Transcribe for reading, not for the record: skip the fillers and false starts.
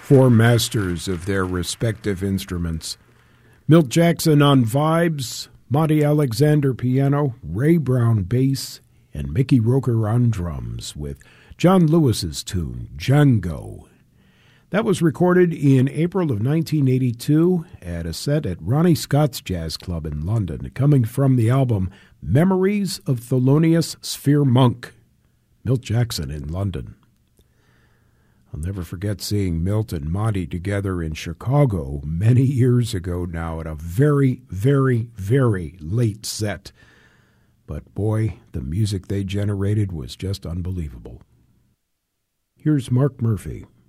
four masters of their respective instruments. Milt Jackson on vibes, Monty Alexander piano, Ray Brown bass, and Mickey Roker on drums with John Lewis's tune, Django. That was recorded in April of 1982 at a set at Ronnie Scott's Jazz Club in London, coming from the album Memories of Thelonious Sphere Monk, Milt Jackson in London. I'll never forget seeing Milt and Monty together in Chicago many years ago now at a very, very, very late set. But boy, the music they generated was just unbelievable. Here's Mark Murphy.